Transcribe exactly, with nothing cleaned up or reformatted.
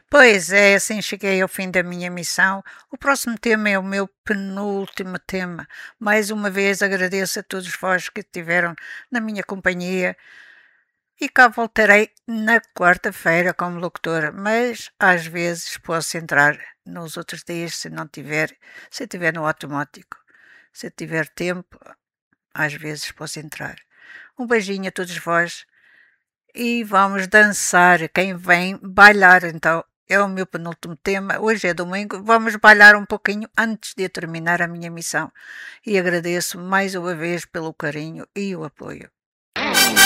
Pois é, assim cheguei ao fim da minha missão. O próximo tema é o meu penúltimo tema. Mais uma vez agradeço a todos vós que estiveram na minha companhia e cá voltarei na quarta-feira como locutora, mas às vezes posso entrar nos outros dias se não tiver, se estiver no automático. Se tiver tempo, às vezes posso entrar. Um beijinho a todos vós e vamos dançar. Quem vem bailar, então. É o meu penúltimo tema. Hoje é domingo. Vamos bailar um pouquinho antes de eu terminar a minha missão. E agradeço mais uma vez pelo carinho e o apoio.